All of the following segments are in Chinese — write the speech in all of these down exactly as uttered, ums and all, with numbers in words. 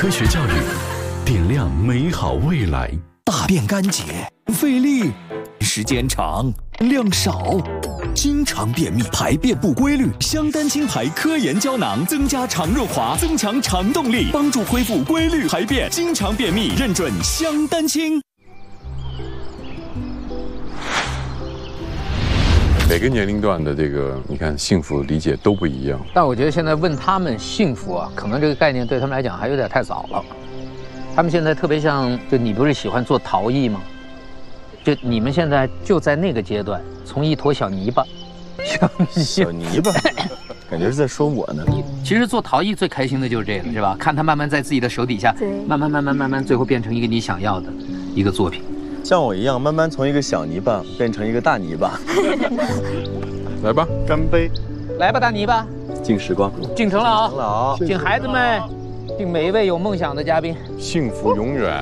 科学教育，点亮美好未来。 大便干结，费力，时间长，量少，经常便秘，排便不规律。香丹清排科研胶囊增加肠润滑，增强肠动力，帮助恢复规律排便。经常便秘，认准香丹清。 每个年龄段的这个，你看幸福理解都不一样。 但我觉得现在问他们幸福啊，可能这个概念对他们来讲还有点太早了。他们现在特别像，就你不是喜欢做陶艺吗？就你们现在就在那个阶段，从一坨小泥巴， 小泥巴，感觉是在说我呢。 其实做陶艺最开心的就是这个，是吧？看它慢慢在自己的手底下，慢慢慢慢慢慢，最后变成一个你想要的一个作品。 像我一样，慢慢从一个小泥巴变成一个大泥巴。 来吧， 干杯！ 来吧，大泥巴！ 敬时光， 敬成了啊！ 成了啊！ 敬孩子们，敬每一位有梦想的嘉宾， 幸福永远。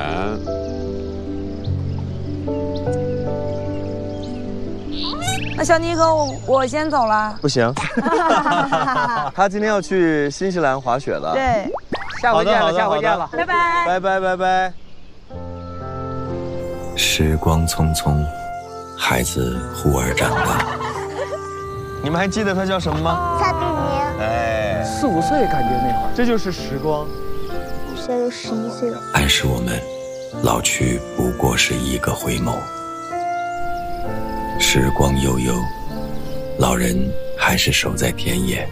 那小尼克，我我先走了。 不行，他今天要去新西兰滑雪了。 对， 下回见了，下回见了， 拜拜， 拜拜拜拜。 时光匆匆，孩子忽而长大。 你们还记得他叫什么吗？ 蔡碧明。 哎， 四五岁感觉那会儿， 这就是时光。 现在都十一岁了。 暗示我们，老去不过是一个回眸。时光悠悠，老人还是守在田野，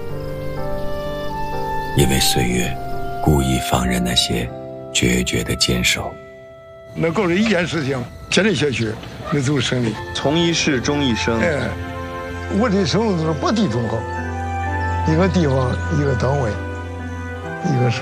因为岁月故意放任那些决绝的坚守。 能够这一件事情坚持下去，那就是胜利。 从一事终一生。 哎，我的生活是不地中好，一个地方，一个单位，一个事。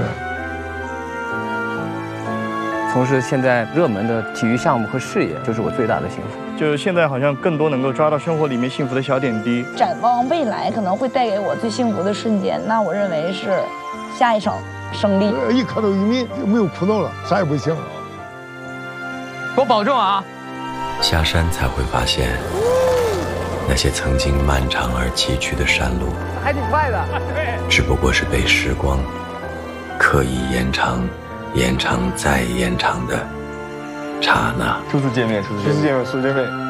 从事现在热门的体育项目和事业，就是我最大的幸福。 就是现在好像更多能够抓到生活里面幸福的小点滴。 展望未来可能会带给我最幸福的瞬间，那我认为是下一场胜利。 一看到渔民就没有苦恼了，啥也不行了。 给我保重啊！ 下山才会发现，那些曾经漫长而崎岖的山路， 还挺快的，对， 只不过是被时光刻意延长、延长再延长的刹那。 初次见面，初次见面，初次见面。